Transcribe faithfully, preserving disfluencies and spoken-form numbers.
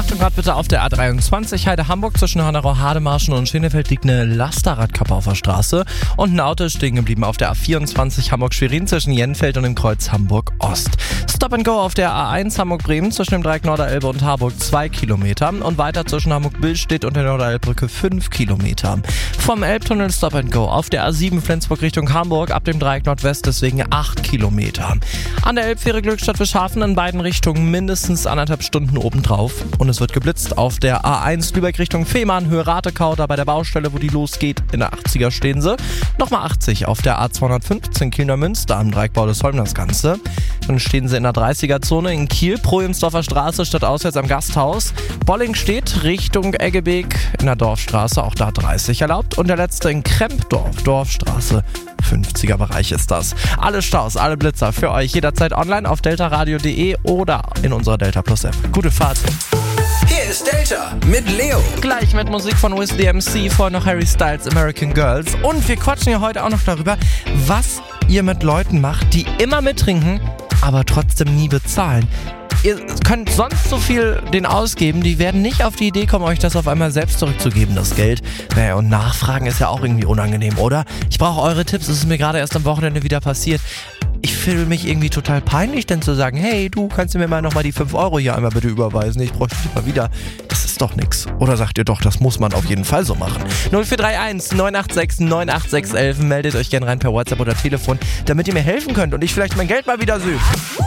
Achtung Grad bitte auf der A dreiundzwanzig Heide-Hamburg zwischen Hanau-Hademarschen und Schenefeld liegt eine Lasterradkappe auf der Straße und ein Auto ist stehen geblieben auf der A vierundzwanzig Hamburg-Schwerin zwischen Jenfeld und dem Kreuz Hamburg-Ost. Stop and Go auf der A eins Hamburg-Bremen zwischen dem Dreieck Norderelbe und Harburg zwei Kilometer und weiter zwischen Hamburg-Billstedt und der Norderelbbrücke fünf Kilometer. Vom Elbtunnel Stop and Go auf der A sieben Flensburg Richtung Hamburg ab dem Dreieck Nordwest deswegen acht Kilometer. An der Elbfähre Glückstadt Wischhafen in beiden Richtungen mindestens anderthalb Stunden obendrauf. Und es wird geblitzt auf der A eins Lübeck Richtung Fehmarn, Höhe Ratekau, da bei der Baustelle, wo die losgeht, in der achtziger stehen sie. Nochmal achtzig auf der A zweihundertfünfzehn Kiel-Neumünster am Dreieckbau des Holm das Ganze. Dann stehen sie in der dreißiger Zone in Kiel, Projensdorfer Straße statt auswärts am Gasthaus. Bolling steht Richtung Eggebeek in der Dorfstraße, auch da dreißig erlaubt. Und der letzte in Krempdorf, Dorfstraße. fünfziger Bereich ist das. Alle Staus, alle Blitzer für euch jederzeit online auf deltaradio punkt de oder in unserer Delta Plus App. Gute Fahrt. Hier ist Delta mit Leo. Gleich mit Musik von Wiz D M C, vorher noch Harry Styles, American Girls. Und wir quatschen ja heute auch noch darüber, was ihr mit Leuten macht, die immer mittrinken, aber trotzdem nie bezahlen. Ihr könnt sonst so viel denen ausgeben, die werden nicht auf die Idee kommen, euch das auf einmal selbst zurückzugeben, das Geld. Naja, und nachfragen ist ja auch irgendwie unangenehm, oder? Ich brauche eure Tipps, das ist mir gerade erst am Wochenende wieder passiert. Ich fühle mich irgendwie total peinlich, denn zu sagen, hey, du kannst mir mal nochmal die fünf Euro hier einmal bitte überweisen, ich bräuchte die mal wieder. Das ist doch nix. Oder sagt ihr doch, das muss man auf jeden Fall so machen? null vier drei eins neun acht sechs neun acht sechs eins eins, meldet euch gerne rein per WhatsApp oder Telefon, damit ihr mir helfen könnt und ich vielleicht mein Geld mal wieder sehe.